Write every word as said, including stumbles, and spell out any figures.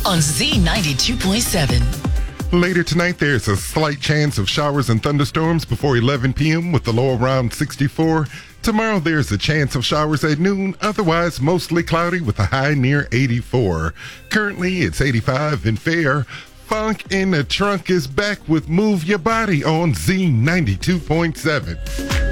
on Z ninety-two point seven. Later tonight, there's a slight chance of showers and thunderstorms before eleven p.m. with the low around sixty-four. Tomorrow, there's a chance of showers at noon, otherwise mostly cloudy with a high near eighty-four. Currently, it's eighty-five and fair. Funk in the Trunk is back with Move Your Body on Z ninety-two point seven.